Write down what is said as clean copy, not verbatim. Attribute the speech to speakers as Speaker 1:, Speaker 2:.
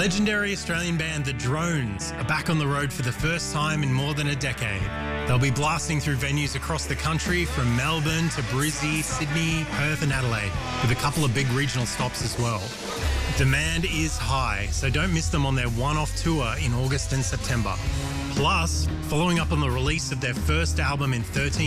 Speaker 1: Legendary Australian band The Drones are back on the road for the first time in more than a decade. They'll be blasting through venues across the country from Melbourne to Brisbane, Sydney, Perth and Adelaide, with a couple of big regional stops as well. Demand is high, so don't miss them on their one-off tour in August and September. Plus, following up on the release of their first album in 13